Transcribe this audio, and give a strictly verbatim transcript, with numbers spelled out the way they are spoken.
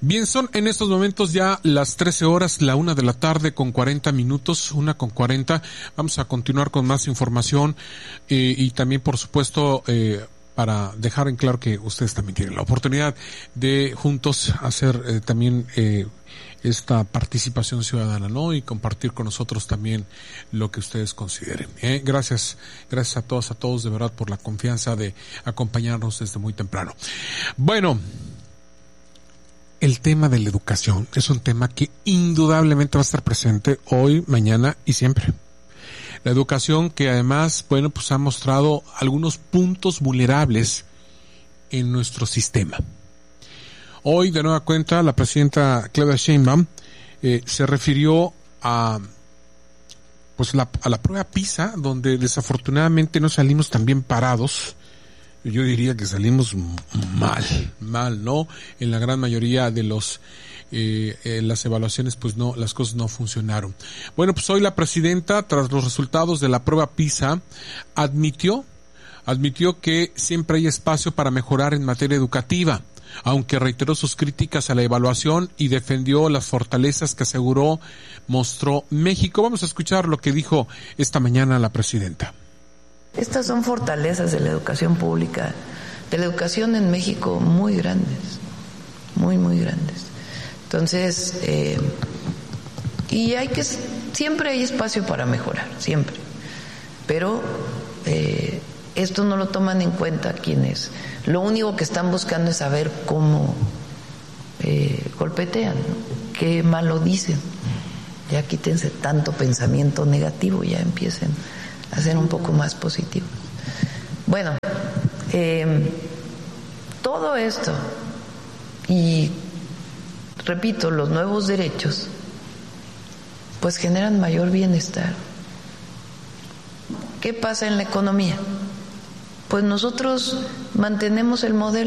Bien, son en estos momentos ya las trece horas, la una de la tarde con cuarenta minutos, una con cuarenta. Vamos a continuar con más información eh, y también, por supuesto, eh, para dejar en claro que ustedes también tienen la oportunidad de juntos hacer eh, también eh, esta participación ciudadana, ¿no? Y compartir con nosotros también lo que ustedes consideren. ¿eh? Gracias, gracias a todas, a todos de verdad por la confianza de acompañarnos desde muy temprano. Bueno, el tema de la educación es un tema que indudablemente va a estar presente hoy, mañana y siempre. La educación que además, bueno, pues ha mostrado algunos puntos vulnerables en nuestro sistema. Hoy, de nueva cuenta, la presidenta Claudia Sheinbaum eh, se refirió a pues la, a la prueba PISA, donde desafortunadamente no salimos tan bien parados. Yo diría que salimos mal, mal, ¿no? En la gran mayoría de los eh, eh, las evaluaciones, pues no, las cosas no funcionaron. Bueno, pues hoy la presidenta, tras los resultados de la prueba PISA, admitió, admitió que siempre hay espacio para mejorar en materia educativa, aunque reiteró sus críticas a la evaluación y defendió las fortalezas que aseguró mostró México. Vamos a escuchar lo que dijo esta mañana la presidenta. Estas son fortalezas de la educación pública, de la educación en México muy grandes, muy, muy grandes. Entonces, eh, y hay que, siempre hay espacio para mejorar, siempre. Pero eh, esto no lo toman en cuenta quienes, lo único que están buscando es saber cómo eh, golpetean, ¿no? Qué malo dicen. Ya quítense tanto pensamiento negativo, ya empiecen a ser un poco más positivos. Bueno, eh, todo esto y repito, los nuevos derechos pues generan mayor bienestar. ¿Qué pasa en la economía? Pues nosotros mantenemos el modelo